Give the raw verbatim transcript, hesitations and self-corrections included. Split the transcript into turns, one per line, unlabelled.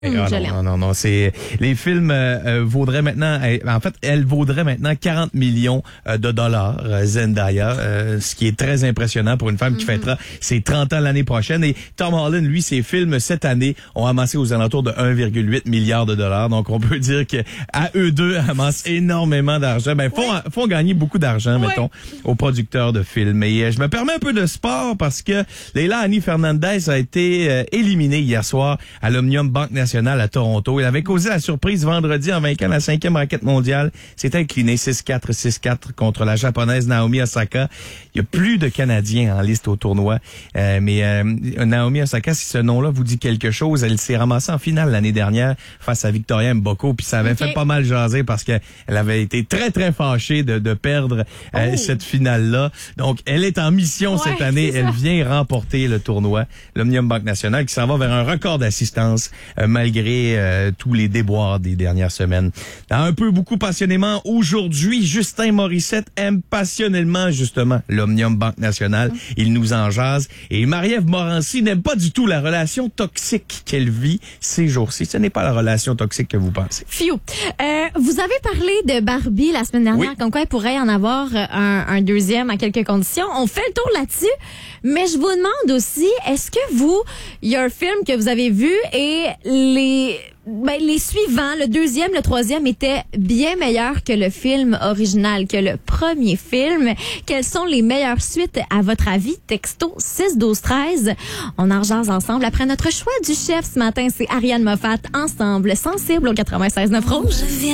Mmh,
ah, non, non, non, non, c'est les films euh, vaudraient maintenant, en fait, elle vaudrait maintenant quarante millions de dollars, euh, Zendaya, euh, ce qui est très impressionnant pour une femme mmh. qui fêtera ses trente ans l'année prochaine. Et Tom Holland, lui, ses films cette année ont amassé aux alentours de un virgule huit milliard de dollars. Donc, on peut dire que à eux deux amassent énormément d'argent. Ben, font, ouais. font gagner beaucoup d'argent, ouais. mettons, aux producteurs de films. Et euh, je me permets un peu de sport parce que Leila Annie Fernandez a été euh, éliminée hier soir à l'Omnium Banque Nationale à Toronto. Il avait causé la surprise vendredi en vainquant la cinquième raquette mondiale. S'est incliné six quatre, six quatre contre la japonaise Naomi Osaka. Il y a plus de Canadiens en liste au tournoi. Euh, mais euh, Naomi Osaka, si ce nom-là vous dit quelque chose, elle s'est ramassée en finale l'année dernière face à Victoria Mboko. Puis ça avait okay. fait pas mal jaser parce qu'elle avait été très, très fâchée de, de perdre euh, oh. cette finale-là. Donc, elle est en mission ouais, cette année. Elle vient remporter le tournoi, l'Omnium Banque Nationale, qui s'en va vers un record d'assistance euh, malgré euh, tous les déboires des dernières semaines. Dans un peu beaucoup passionnément, aujourd'hui, Justin Morissette aime passionnellement, justement, l'Omnium Banque Nationale. Il nous en jase. Et Marie-Ève Morancy n'aime pas du tout la relation toxique qu'elle vit ces jours-ci. Ce n'est pas la relation toxique que vous pensez.
Fiou. Euh, vous avez parlé de Barbie la semaine dernière, oui. comme quoi il pourrait y en avoir un, un deuxième à quelques conditions. On fait le tour là-dessus, mais je vous demande aussi, est-ce que vous, il y a un film que vous avez vu et les... Ben, les suivants, le deuxième, le troisième étaient bien meilleurs que le film original, que le premier film. Quelles sont les meilleures suites à votre avis? Texto six douze treize. On en jase ensemble après notre choix du chef ce matin. C'est Ariane Moffat, Ensemble, sensible au quatre-vingt-seize neuf Rouge.